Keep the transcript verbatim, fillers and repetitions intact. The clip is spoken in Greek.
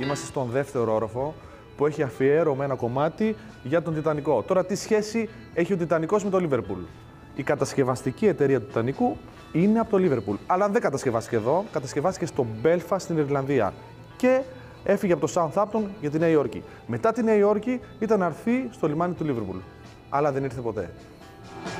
Είμαστε στον δεύτερο όροφο που έχει αφιέρωμένο κομμάτι για τον Τιτανικό. Τώρα, τι σχέση έχει ο Τιτανικός με το Λίβερπουλ? Η κατασκευαστική εταιρεία του Τιτανικού είναι από το Λίβερπουλ. Αλλά δεν κατασκευάστηκε εδώ, κατασκευάστηκε στο Belfast στην Ιρλανδία. Και έφυγε από το Southampton για τη Νέα Υόρκη. Μετά τη Νέα Υόρκη ήταν να έρθει στο λιμάνι του Λίβερπουλ. Αλλά δεν ήρθε ποτέ.